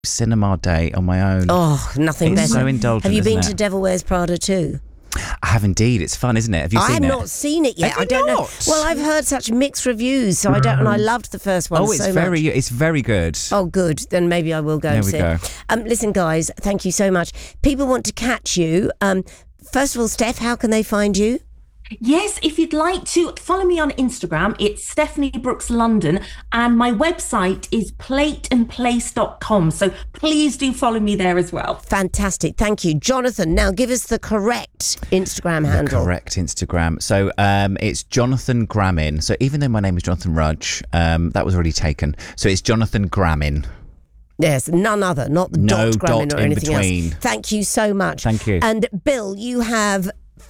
cinema day on my own. Oh, nothing better. It's so indulgent. Have you been isn't to it? Devil Wears Prada too? I have indeed. It's fun, isn't it? Have you seen it? I have not seen it yet. Have you I don't know. not? Well, I've heard such mixed reviews, so I don't. And I loved the first one so much. It's very good. Oh, good. Then maybe I will go and see There we it. Listen, guys, thank you so much. People want to catch you. First of all, Steph, how can they find you? Yes, if you'd like to follow me on Instagram, it's Stephanie Brooks London, and my website is plateandplace.com. So please do follow me there as well. Fantastic. Thank you. Jonathan, now give us the correct Instagram handle. The correct Instagram. So it's Jonathan Grammin. So even though my name is Jonathan Rudge, that was already taken. So it's Jonathan Grammin. Yes, none other, not the No dot Grammin dot or in anything between. else. Thank you so much. Thank you. And Bill, you have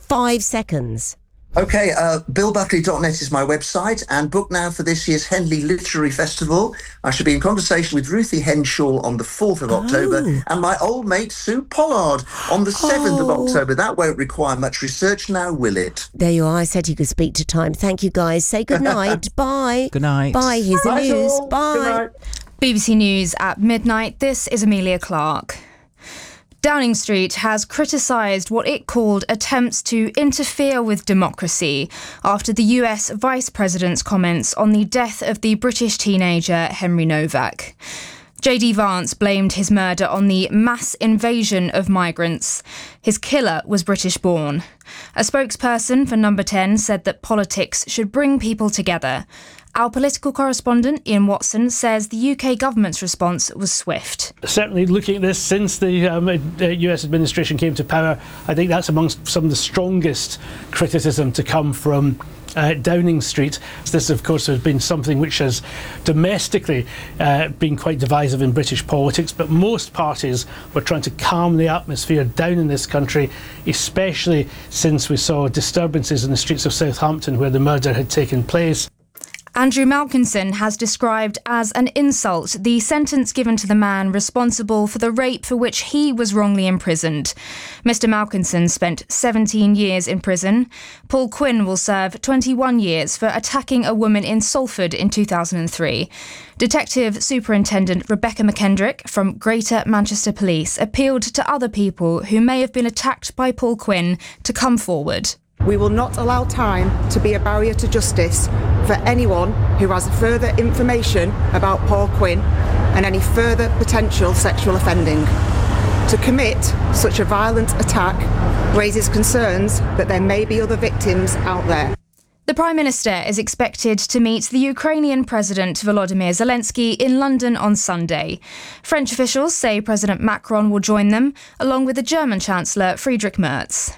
5 seconds. Okay, BillBuckley.net is my website, and book now for this year's Henley Literary Festival. I shall be in conversation with Ruthie Henshaw on the 4th of October, and my old mate Sue Pollard on the 7th of October. That won't require much research now, will it? There you are. I said you could speak to time. Thank you, guys. Say good night. Bye. Good night. Bye. Here's the news. Bye. BBC News at midnight. This is Amelia Clark. Downing Street has criticised what it called attempts to interfere with democracy after the US Vice President's comments on the death of the British teenager Henry Novak. JD Vance blamed his murder on the mass invasion of migrants. His killer was British-born. A spokesperson for Number 10 said that politics should bring people together. Our political correspondent, Ian Watson, says the UK government's response was swift. Certainly looking at this since the US administration came to power, I think that's amongst some of the strongest criticism to come from Downing Street. This, of course, has been something which has domestically been quite divisive in British politics, but most parties were trying to calm the atmosphere down in this country, especially since we saw disturbances in the streets of Southampton where the murder had taken place. Andrew Malkinson has described as an insult the sentence given to the man responsible for the rape for which he was wrongly imprisoned. Mr. Malkinson spent 17 years in prison. Paul Quinn will serve 21 years for attacking a woman in Salford in 2003. Detective Superintendent Rebecca McKendrick from Greater Manchester Police appealed to other people who may have been attacked by Paul Quinn to come forward. We will not allow time to be a barrier to justice for anyone who has further information about Paul Quinn and any further potential sexual offending. To commit such a violent attack raises concerns that there may be other victims out there. The Prime Minister is expected to meet the Ukrainian President Volodymyr Zelensky in London on Sunday. French officials say President Macron will join them, along with the German Chancellor Friedrich Merz.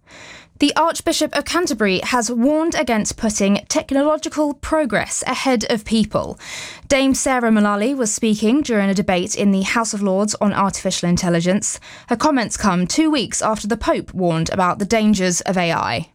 The Archbishop of Canterbury has warned against putting technological progress ahead of people. Dame Sarah Mullally was speaking during a debate in the House of Lords on artificial intelligence. Her comments come 2 weeks after the Pope warned about the dangers of AI.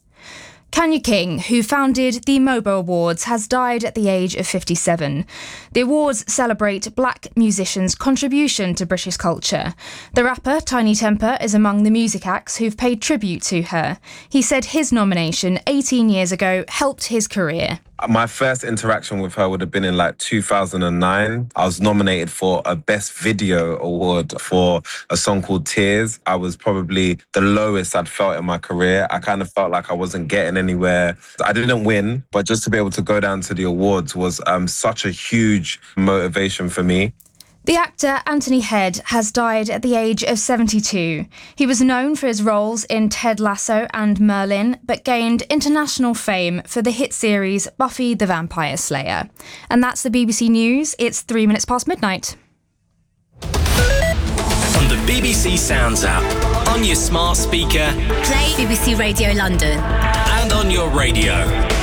Kanya King, who founded the MOBO Awards, has died at the age of 57. The awards celebrate black musicians' contribution to British culture. The rapper Tiny Temper is among the music acts who've paid tribute to her. He said his nomination 18 years ago helped his career. My first interaction with her would have been in 2009. I was nominated for a Best Video Award for a song called Tears. I was probably the lowest I'd felt in my career. I kind of felt like I wasn't getting anywhere. I didn't win, but just to be able to go down to the awards was such a huge motivation for me. The actor Anthony Head has died at the age of 72. He was known for his roles in Ted Lasso and Merlin, but gained international fame for the hit series Buffy the Vampire Slayer. And that's the BBC News. It's 3 minutes past midnight. On the BBC Sounds app, on your smart speaker, play BBC Radio London, and on your radio.